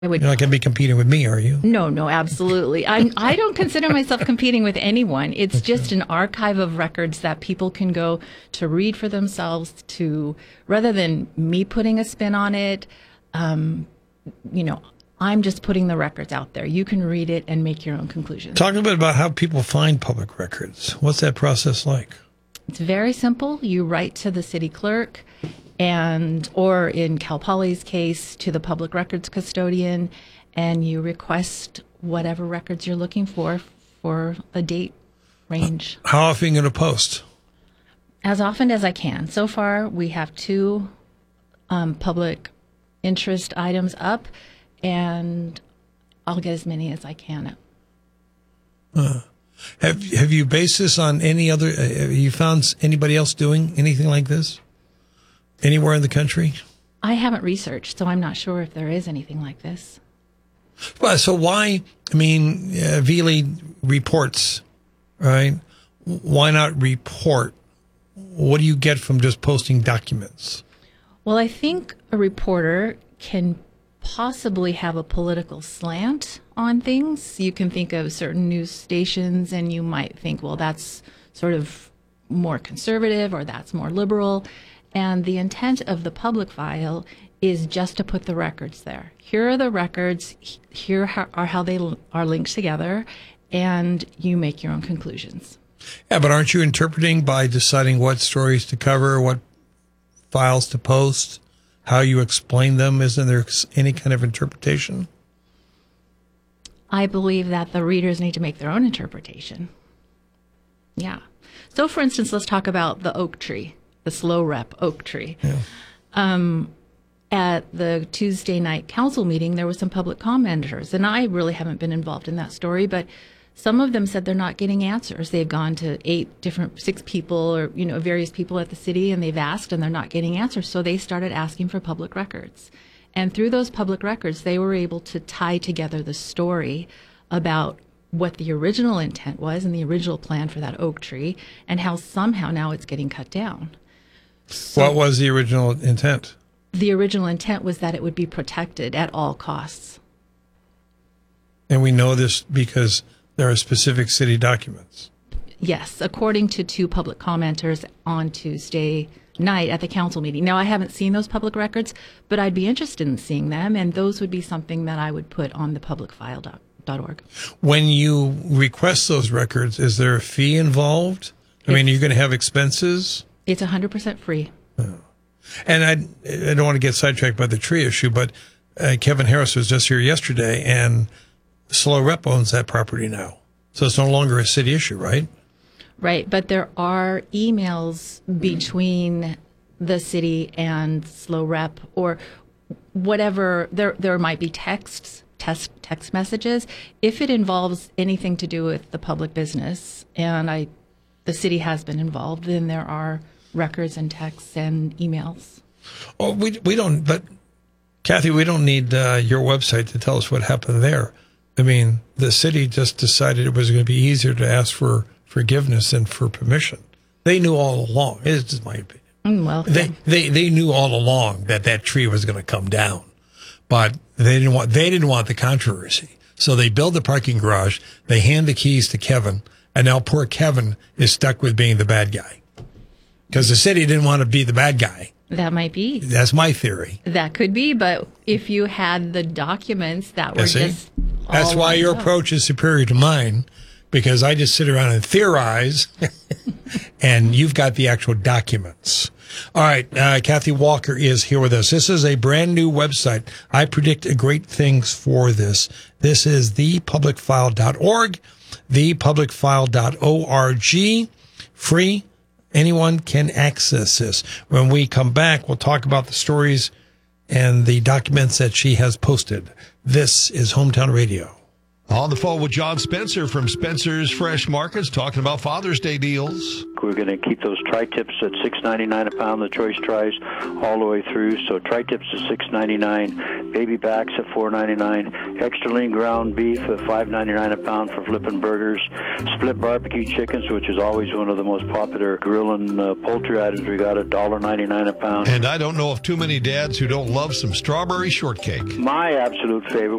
You're not going to be competing with me, are you? No, absolutely. I don't consider myself competing with anyone. It's just an archive of records that people can go to read for themselves, to rather than me putting a spin on it. I'm just putting the records out there. You can read it and make your own conclusions. Talk a little bit about how people find public records. What's that process like? It's very simple. You write to the city clerk or in Cal Poly's case, to the public records custodian, and you request whatever records you're looking for a date range. How often are you going to post? As often as I can. So far, we have 2 public interest items up, and I'll get as many as I can. Have you based this on any other? Have you found anybody else doing anything like this anywhere in the country? I haven't researched, so I'm not sure if there is anything like this. Well, so why? I mean, Veely reports, right? Why not report? What do you get from just posting documents? Well, I think a reporter can possibly have a political slant on things. You can think of certain news stations and you might think, well, that's sort of more conservative or that's more liberal. And the intent of the public file is just to put the records there. Here are the records. Here are how they are linked together, and you make your own conclusions. Yeah, but aren't you interpreting by deciding what stories to cover, what files to post? How you explain them? Isn't there any kind of interpretation? I believe that the readers need to make their own interpretation. Yeah. So, for instance, let's talk about the oak tree, the slow rep oak tree. Yeah. At the Tuesday night council meeting, there were some public commenters, and I really haven't been involved in that story, but some of them said they're not getting answers. They've gone to 6 people or, various people at the city, and they've asked and they're not getting answers. So they started asking for public records. And through those public records, they were able to tie together the story about what the original intent was and the original plan for that oak tree and how somehow now it's getting cut down. So what was the original intent? The original intent was that it would be protected at all costs. And we know this because there are specific city documents. Yes, according to 2 public commenters on Tuesday night at the council meeting. Now, I haven't seen those public records, but I'd be interested in seeing them, and those would be something that I would put on the publicfile.org. When you request those records, is there a fee involved? I mean, are you going to have expenses? It's 100% free. Oh. And I don't want to get sidetracked by the tree issue, but Kevin Harris was just here yesterday, and Slow Rep owns that property now. So it's no longer a city issue, right? Right, but there are emails between the city and Slow Rep or whatever. There might be text messages. If it involves anything to do with the public business, and the city has been involved, then there are records and texts and emails. Oh, we don't, but Kathy, we don't need your website to tell us what happened there. I mean, the city just decided it was going to be easier to ask for forgiveness than for permission. They knew all along. It's just my opinion. Well, they knew all along that tree was going to come down, but they didn't want the controversy. So they build the parking garage. They hand the keys to Kevin, and now poor Kevin is stuck with being the bad guy because the city didn't want to be the bad guy. That might be. That's my theory. That could be, but if you had the documents that were just all that's why your approach is superior to mine, because I just sit around and theorize, and you've got the actual documents. All right, Kathy Walker is here with us. This is a brand new website. I predict great things for this. This is thepublicfile.org, thepublicfile.org, free. Anyone can access this. When we come back, we'll talk about the stories and the documents that she has posted. This is Hometown Radio. On the phone with John Spencer from Spencer's Fresh Markets, talking about Father's Day deals. week. We're going to keep those tri-tips at $6.99 a pound, the choice tries all the way through. So tri-tips at $6.99, baby backs at $4.99, extra lean ground beef at $5.99 a pound for flipping burgers, split barbecue chickens, which is always one of the most popular grilling poultry items. We got $1.99 a pound. And I don't know of too many dads who don't love some strawberry shortcake. My absolute favorite.